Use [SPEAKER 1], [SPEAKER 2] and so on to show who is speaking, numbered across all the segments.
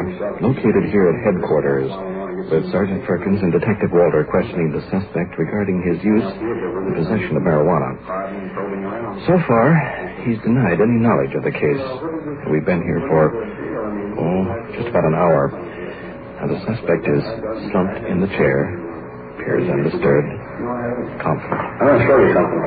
[SPEAKER 1] located here at headquarters, with Sergeant Perkins and Detective Walter questioning the suspect regarding his use and possession of marijuana. So far, he's denied any knowledge of the case. We've been here for, just about an hour. And the suspect is slumped in the chair, appears undisturbed, confident.
[SPEAKER 2] I'm going to show you something.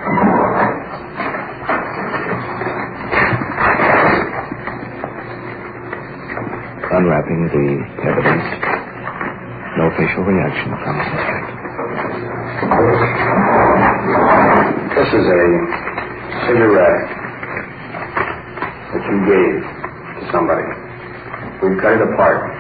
[SPEAKER 1] Unwrapping the evidence. No facial reaction from the suspect.
[SPEAKER 2] This is a cigarette that you gave to somebody. We cut it apart.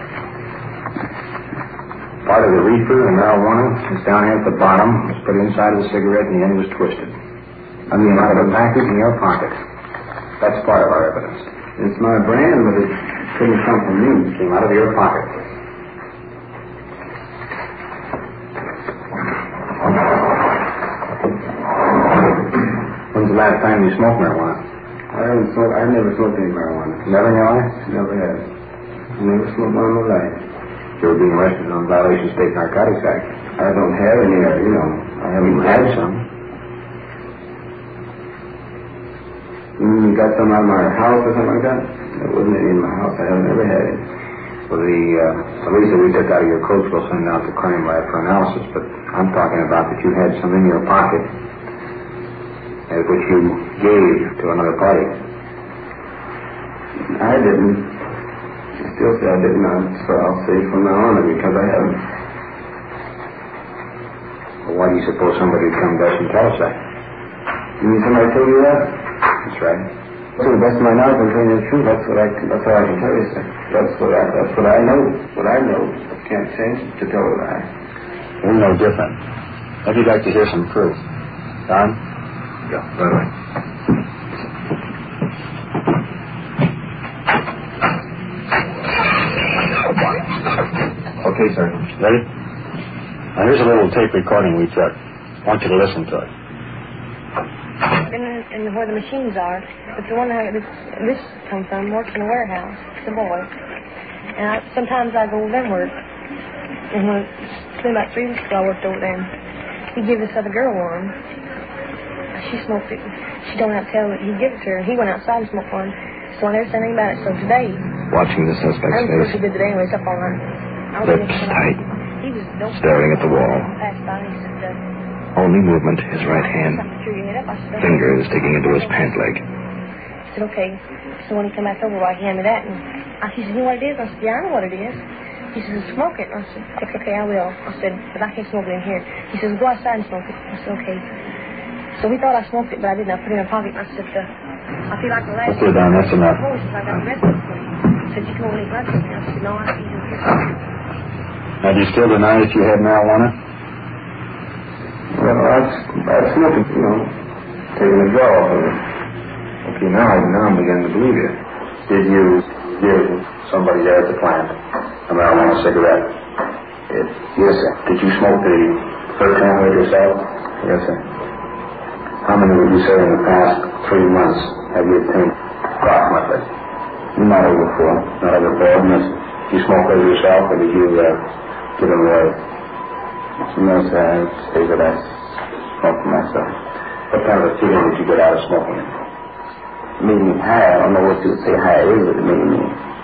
[SPEAKER 2] Part of the reefer and marijuana is down here at the bottom. It was put inside of the cigarette and the end was twisted. I mean, out of the package in your pocket. That's part of our evidence. It's my brand, but it couldn't come from you. It came out of your pocket. When's the last time you smoked marijuana? I've never smoked any marijuana. Never in your life? Never have. I never smoked one in my life. You were being arrested on violation of State Narcotics Act. I don't have any, I haven't had some. You got some out of my house or something like that? There wasn't any in my house. I haven't ever had it. Well, the police that we took out of your coat will send out the crime lab for analysis, but I'm talking about that you had some in your pocket, which you gave to another party. I didn't. I still say I didn't. So I'll say from now on because I haven't. Well, why do you suppose somebody would come to us and tell us that? You mean somebody told you that? That's right. To the best of my knowledge, I'm telling you the truth. That's all I can tell you, sir. That's what I know. What I know. I can't change to tell a lie. We're no different. I'd like to hear some proof. Don?
[SPEAKER 1] Yeah, right away. Okay, sir.
[SPEAKER 2] Ready? Now, here's a little tape recording we took. I want you to listen to it.
[SPEAKER 3] And where the machines are, but the one that this comes from works in a warehouse. It's a boy. And sometimes I go over there and work. And it's been about 3 weeks ago I worked over there. And he gave this other girl one. She smoked it. She don't have to tell it. He gave it to her. He went outside and smoked one. So I never said anything about it. So today,
[SPEAKER 1] watching the suspect's
[SPEAKER 3] I was
[SPEAKER 1] face,
[SPEAKER 3] supposed to do today anyway. It's up all night.
[SPEAKER 1] lips tight, staring at the wall. Only movement, his right hand. Fingers digging into his pant leg.
[SPEAKER 3] I said, okay. So when he came back over, he handed me that. And he said, you know what it is? I said, yeah, I know what it is. He says, smoke it. I said, okay, I will. I said, but I can't smoke it in here. He says, go outside and smoke it. I said, okay. So he thought I smoked it, but I didn't. I put it in my pocket. I said, I feel like the last
[SPEAKER 2] time. Down, that's enough.
[SPEAKER 3] I got arrested. He said, you come over and eat lunch with me. I said, no, I don't eat here.
[SPEAKER 2] Now, do you still deny that you had marijuana?
[SPEAKER 4] Well, I smoked it, taking a draw off of it. Okay, now I'm beginning to believe you.
[SPEAKER 2] Did you give somebody there at the plant a marijuana cigarette?
[SPEAKER 4] Yes, sir.
[SPEAKER 2] Did you smoke the first one with yourself?
[SPEAKER 4] Yes, sir.
[SPEAKER 2] How many would you say in the past 3 months have you obtained approximately?
[SPEAKER 4] Not over 4.
[SPEAKER 2] Not over 4? Did you smoke with yourself, or did you give them away?
[SPEAKER 4] No, sir. I say that I smoke for myself.
[SPEAKER 2] What kind of a feeling did you get out of smoking it?
[SPEAKER 4] It made me high. I don't know what you would say high is, but it made me...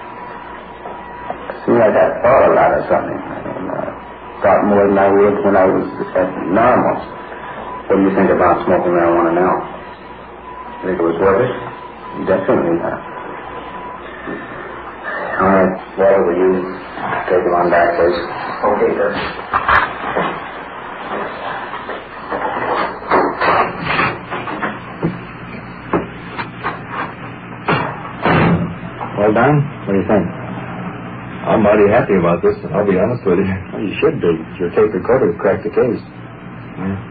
[SPEAKER 4] It seemed like I thought a lot or something. Thought more than I would when I was at normal.
[SPEAKER 2] What do you think about smoking marijuana now? You think it was worth it?
[SPEAKER 4] Definitely not.
[SPEAKER 2] All right. Walter, will you take him on back, please?
[SPEAKER 4] Okay, sir.
[SPEAKER 2] Well done? What do you think?
[SPEAKER 1] I'm mighty happy about this, I'll be honest with you.
[SPEAKER 2] Well, you should be. Your tape recorder cracked the case.
[SPEAKER 1] Yeah.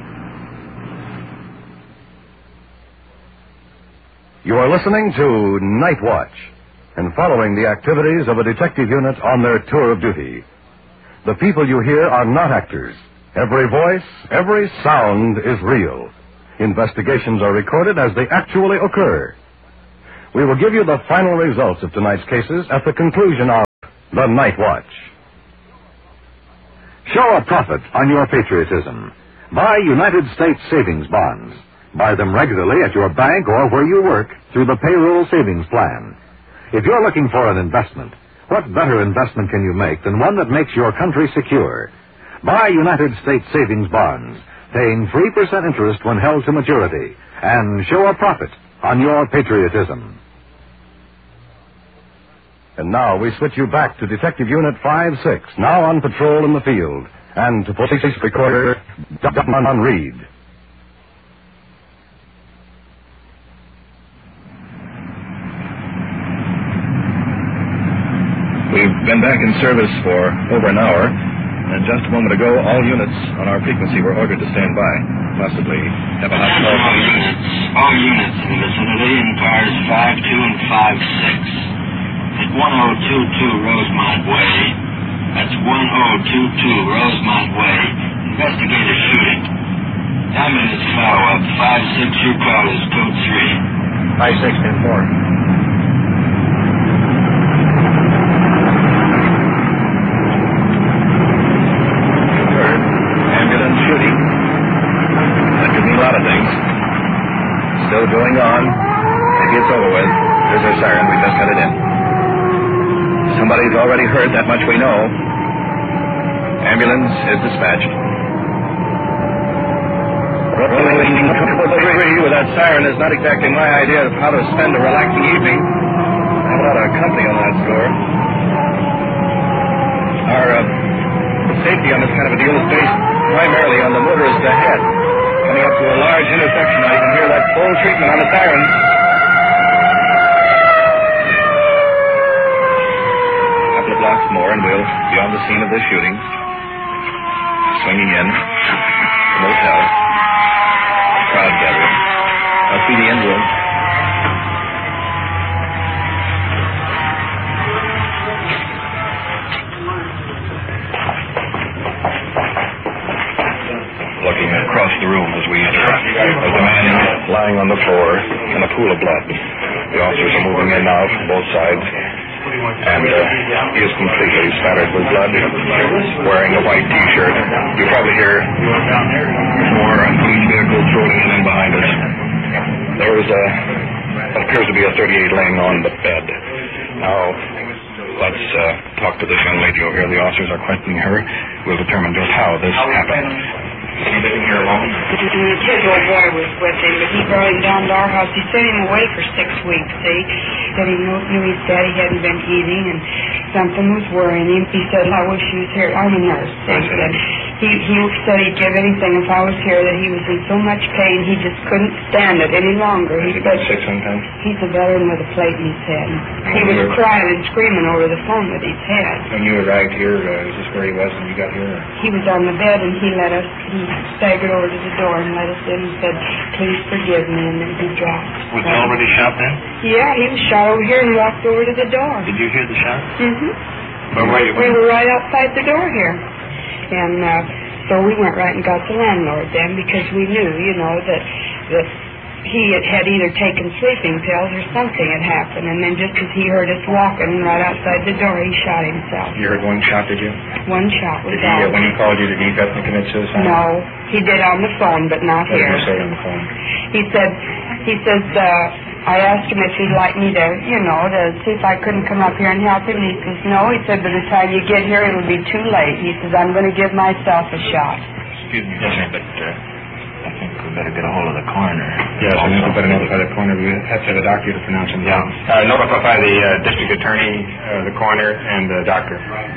[SPEAKER 5] You are listening to Night Watch and following the activities of a detective unit on their tour of duty. The people you hear are not actors. Every voice, every sound is real. Investigations are recorded as they actually occur. We will give you the final results of tonight's cases at the conclusion of The Night Watch. Show a profit on your patriotism. Buy United States savings bonds. Buy them regularly at your bank or where you work through the payroll savings plan. If you're looking for an investment, what better investment can you make than one that makes your country secure? Buy United States savings bonds, paying 3% interest when held to maturity, and show a profit on your patriotism. And now we switch you back to Detective Unit 5-6, now on patrol in the field, and to police recorder Don Reed.
[SPEAKER 1] We've been back in service for over an hour, and just a moment ago, all units on our frequency were ordered to stand by, possibly have a hot call.
[SPEAKER 6] All units in the vicinity in cars 5-2 and 5-6. At 1022 Rosemont Way. That's 1022 Rosemont Way. Investigate a shooting. Ambulance follow-up 5-6. Your call is code 3.
[SPEAKER 1] 5-6 and 4. Still going on. Maybe it's over with. There's our siren. We just got it in. Somebody's already heard, that much we know. Ambulance is dispatched. Rolling with that siren is not exactly my idea of how to spend a relaxing evening. I have a lot of company on that score. Our safety on this kind of a deal is based primarily on the motorist ahead. Coming up to a large intersection, I can hear that full treatment on the sirens. A couple of blocks more and we'll be on the scene of this shooting. Swinging in. The motel. Crowd gathering. Must be the end room. Looking across the room as we enter, there's a man lying on the floor in a pool of blood. The officers are moving in now from both sides, and he is completely spattered with blood, wearing a white T-shirt. You probably hear more police vehicles rolling in behind us. There is what appears to be a 38 laying on the bed. Now, let's talk to this young lady over here. The officers are questioning her. We'll determine just how this happened. He living here alone?
[SPEAKER 7] His old boy was with him, but he brought him down to our house. He sent him away for 6 weeks, see? That he knew his daddy hadn't been eating and something was worrying him. He said, I wish he was here. I'm a nurse. And he said he'd give anything if I was here, that he was in so much pain he just couldn't stand it any longer.
[SPEAKER 1] He got sick sometimes?
[SPEAKER 7] He's a veteran with a plate in his head. He was crying and screaming over the phone with his head.
[SPEAKER 1] When you arrived here, is this where he was when you got here?
[SPEAKER 7] He was on the bed and he staggered over to the door and let us in and said, please forgive me, and then he dropped.
[SPEAKER 1] Was he already shot then?
[SPEAKER 7] Yeah, he was shot over here and walked over to the door.
[SPEAKER 1] Did you hear the shot?
[SPEAKER 7] Mm-hmm.
[SPEAKER 1] Where were you?
[SPEAKER 7] We were right outside the door here. And so we went right and got the landlord then, because we knew, that he had either taken sleeping pills or something had happened. And then just as he heard us walking right outside the door, he shot himself.
[SPEAKER 1] You heard one shot, did you?
[SPEAKER 7] One shot was
[SPEAKER 1] all. When he called you, did he definitely commit suicide?
[SPEAKER 7] No, he did on the phone, but not here.
[SPEAKER 1] What did he say on the phone?
[SPEAKER 7] He says, I asked him if he'd like me to, to see if I couldn't come up here and help him. And he says, no. He said, by the time you get here, it'll be too late. He says, I'm going to give myself a shot.
[SPEAKER 1] Excuse me, yes, sir, but
[SPEAKER 6] I think we better get a hold of the coroner.
[SPEAKER 1] Yes, I think we better notify the coroner. We have to have a doctor to pronounce him.
[SPEAKER 6] Yeah.
[SPEAKER 1] Notify the district attorney, the coroner, and the doctor.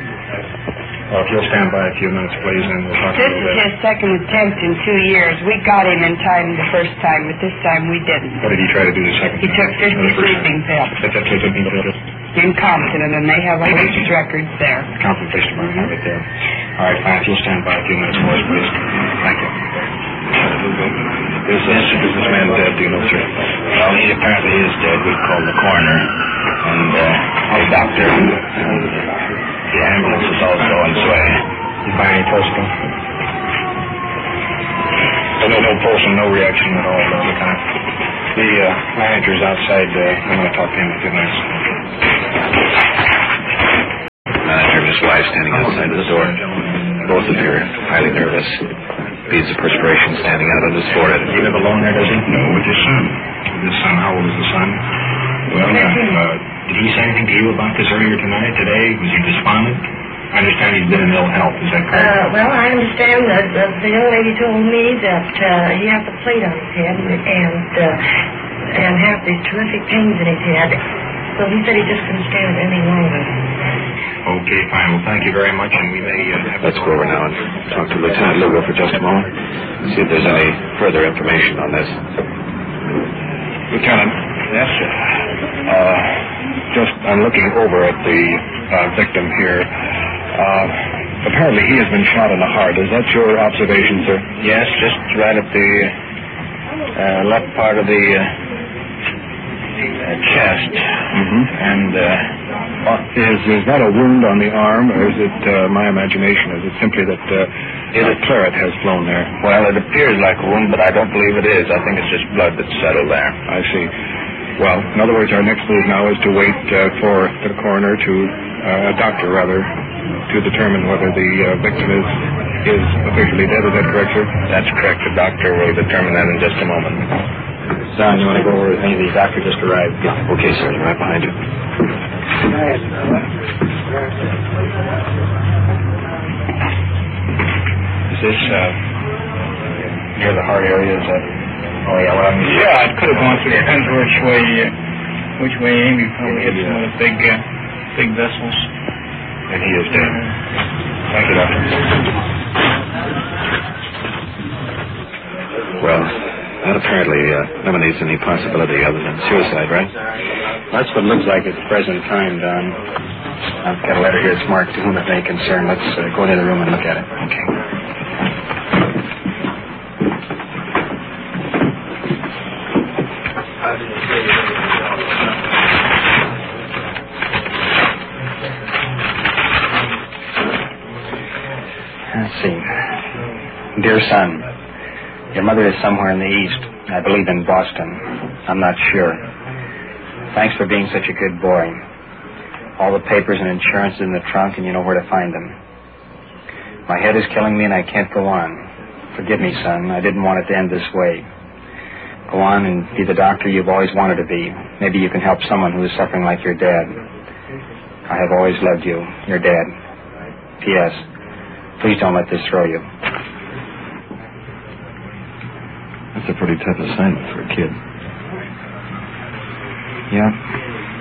[SPEAKER 1] If you'll stand by a few minutes, please, and we'll talk to you.
[SPEAKER 7] This is his second attempt in 2 years. We got him in time the first time, but this time we didn't.
[SPEAKER 1] What did he try to do the second
[SPEAKER 7] He
[SPEAKER 1] time?
[SPEAKER 7] took 50 sleeping pills.
[SPEAKER 1] That's what took him to
[SPEAKER 7] In Compton, and they have all these records there.
[SPEAKER 1] Compton Police Department right there. All right, fine. If you'll stand by a few minutes for us, please. Thank you. Is this man dead? Do you know, sir?
[SPEAKER 6] Well, he apparently is dead. We called the coroner and the doctor. The ambulance is also on its way.
[SPEAKER 1] You find any pulse? No pulse and no reaction at all. The manager's outside. I'm going to talk to him in a few minutes. his wife standing outside the door. Both appear highly nervous. Beads of perspiration standing out on his forehead.
[SPEAKER 8] Does he live alone there, does he?
[SPEAKER 6] No, with his son. His son, how old is the son? Well, did he say anything to you about this earlier tonight, today? Was he despondent? I understand he's been in ill health. Is that correct?
[SPEAKER 3] Well, I understand that the young lady told me that he has a plate on his head and has these terrific pains in his head. So he said he just couldn't stand it any longer.
[SPEAKER 6] Okay, fine. Well, thank you very much, and we may have...
[SPEAKER 1] Let's go over now and talk to Lieutenant Lugo for just a moment. See if there's any further information on this.
[SPEAKER 8] Lieutenant.
[SPEAKER 6] Yes, sir.
[SPEAKER 8] I'm looking over at the victim here. Apparently he has been shot in the heart. Is that your observation, sir?
[SPEAKER 6] Yes, just right at the left part of the chest.
[SPEAKER 8] Mm-hmm.
[SPEAKER 6] And
[SPEAKER 8] is that a wound on the arm, or is it my imagination? Is it simply that claret has flown there?
[SPEAKER 6] Well, it appears like a wound, but I don't believe it is. I think it's just blood that's settled there.
[SPEAKER 8] I see. Well, in other words, our next move now is to wait for the coroner a doctor rather, to determine whether the victim is officially dead. Is that correct, sir?
[SPEAKER 6] That's correct. The doctor will determine that in just a moment.
[SPEAKER 8] Son, you want to go over with me? The doctor just arrived.
[SPEAKER 1] Yeah. Okay, sir. Right behind you.
[SPEAKER 6] Is this near the heart area? Is that... Oh, yeah, well,
[SPEAKER 9] yeah, it could have gone through. Depends which way Amy probably hit some of the big vessels.
[SPEAKER 6] And he is dead. Thank you, Doctor.
[SPEAKER 1] Well, that apparently eliminates any possibility other than suicide, right?
[SPEAKER 8] That's what it looks like at the present time, Don. I've got a letter here that's marked to whom it may concern. Let's go into the room and look at it.
[SPEAKER 1] Okay.
[SPEAKER 8] Let's see. Dear son, your mother is somewhere in the East. I believe in Boston. I'm not sure. Thanks for being such a good boy. All the papers and insurance in the trunk, and you know where to find them. My head is killing me, and I can't go on. Forgive me, son. I didn't want it to end this way. Go on and be the doctor you've always wanted to be. Maybe you can help someone who is suffering like your dad. I have always loved you, your dad. P.S. Please don't let this throw you.
[SPEAKER 1] That's a pretty tough assignment for a kid.
[SPEAKER 8] Yeah.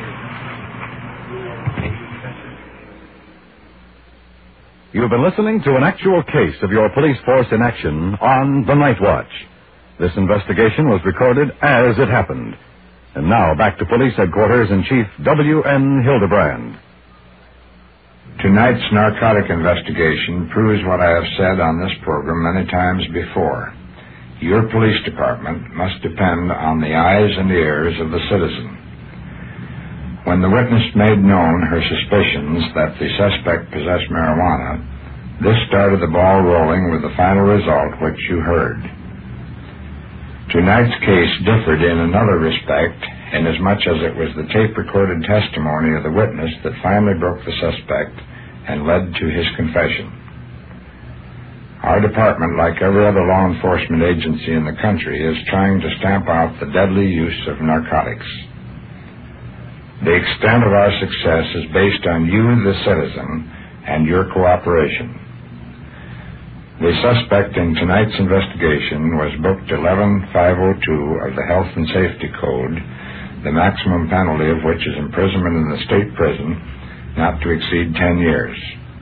[SPEAKER 5] You've been listening to an actual case of your police force in action on The Night Watch. This investigation was recorded as it happened. And now back to Police Headquarters in Chief W.N. Hildebrand.
[SPEAKER 10] Tonight's narcotic investigation proves what I have said on this program many times before. Your police department must depend on the eyes and ears of the citizen. When the witness made known her suspicions that the suspect possessed marijuana, this started the ball rolling with the final result which you heard. Tonight's case differed in another respect, inasmuch as it was the tape-recorded testimony of the witness that finally broke the suspect and led to his confession. Our department, like every other law enforcement agency in the country, is trying to stamp out the deadly use of narcotics. The extent of our success is based on you, the citizen, and your cooperation. The suspect in tonight's investigation was booked 11502 of the Health and Safety Code, the maximum penalty of which is imprisonment in the state prison, not to exceed 10 years.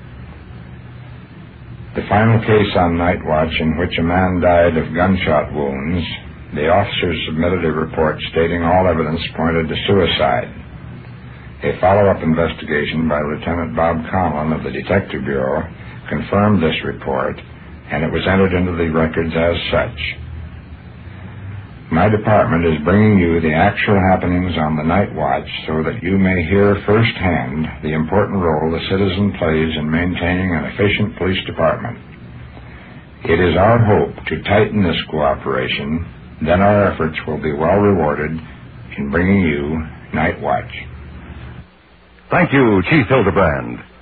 [SPEAKER 10] The final case on Night Watch in which a man died of gunshot wounds, the officers submitted a report stating all evidence pointed to suicide. A follow-up investigation by Lieutenant Bob Conlon of the Detective Bureau confirmed this report, and it was entered into the records as such. My department is bringing you the actual happenings on the Night Watch so that you may hear firsthand the important role the citizen plays in maintaining an efficient police department. It is our hope to tighten this cooperation, then our efforts will be well rewarded in bringing you Night Watch.
[SPEAKER 5] Thank you, Chief Hildebrand.